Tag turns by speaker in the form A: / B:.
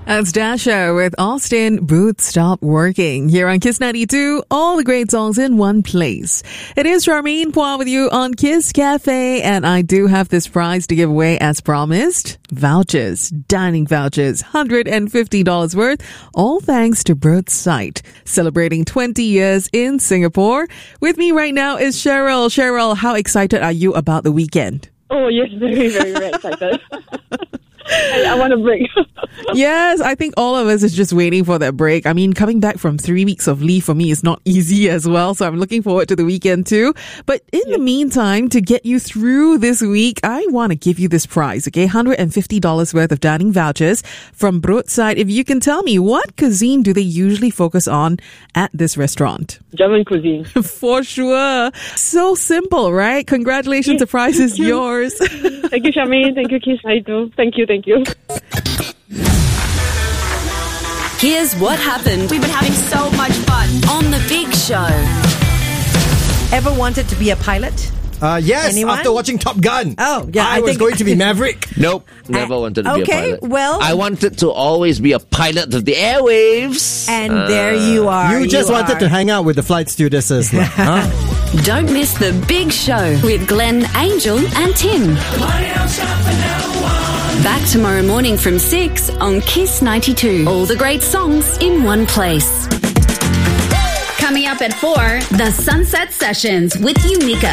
A: That's Dasha with Austin Boots Stop Working. Here on Kiss 92, all the great songs in one place. It is Charmaine Phua with you on Kiss Cafe, and I do have this prize to give away as promised. Vouchers, dining vouchers, $150 worth, all thanks to Broodside, celebrating 20 years in Singapore. With me right now is Cheryl. Cheryl, how excited are you about the weekend?
B: Oh, yes, very, very, very excited. I want a break.
A: Yes, I think all of us is just waiting for that break. I mean, coming back from 3 weeks of leave for me is not easy as well, so I'm looking forward to the weekend too. But in the meantime, to get you through this week, I want to give you this prize, okay? $150 worth of dining vouchers from Broodside. If you can tell me, what cuisine do they usually focus on at this restaurant?
B: German cuisine.
A: For sure. So simple, right? Congratulations, the prize is yours.
B: Thank you, Charmaine. Thank you, Kiss. I do. Thank you.
C: Here's what happened.
D: We've been having so much fun
C: On The Big Show.
E: Ever wanted to be a pilot?
F: Yes,
E: Anyone?
F: after watching Top Gun.
E: Oh, yeah.
F: I was going to be Maverick.
G: Nope, never wanted to be a
E: Okay,
G: pilot.
E: well...
G: I wanted to always be a pilot of the airwaves.
E: And there you are.
F: You just wanted to hang out with the flight stewardesses. Huh?
C: Don't miss The Big Show with Glenn, Angel and Tim. Back tomorrow morning from 6 on Kiss 92. All the great songs in one place.
D: Coming up at 4, the Sunset Sessions with Unika.